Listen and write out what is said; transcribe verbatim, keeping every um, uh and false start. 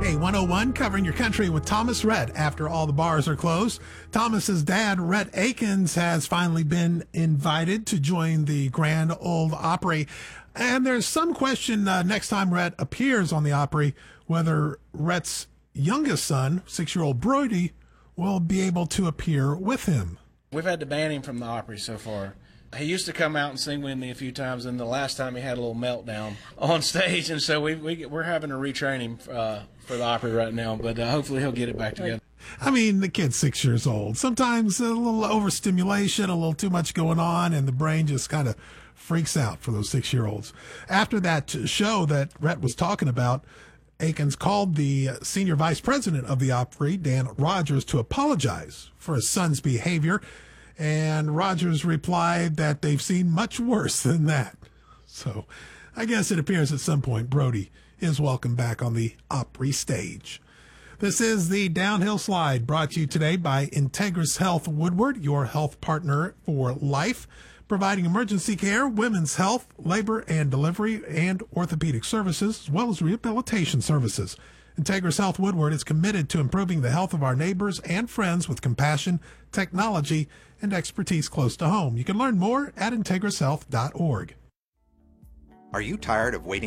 Hey, one oh one covering your country with Thomas Rhett after all the bars are closed. Thomas's dad, Rhett Akins, has finally been invited to join the Grand Ole Opry. And there's some question uh, next time Rhett appears on the Opry whether Rhett's youngest son, six-year-old Brody, will be able to appear with him. We've had to ban him from the Opry so far. He used to come out and sing with me a few times, and the last time he had a little meltdown on stage, and so we, we, we're having to retrain him uh, for the Opry right now, but uh, hopefully he'll get it back together. I mean, the kid's six years old. Sometimes a little overstimulation, a little too much going on, and the brain just kind of freaks out for those six-year-olds. After that show that Rhett was talking about, Akins called the senior vice president of the Opry, Dan Rogers, to apologize for his son's behavior. And Rogers replied that they've seen much worse than that. So I guess it appears at some point Brody is welcome back on the Opry stage. This is the Downhill Slide, brought to you today by Integris Health Woodward, your health partner for life, providing emergency care, women's health, labor and delivery, and orthopedic services, as well as rehabilitation services. Integris Health Woodward is committed to improving the health of our neighbors and friends with compassion, technology, and expertise close to home. You can learn more at integris health dot org. Are you tired of waiting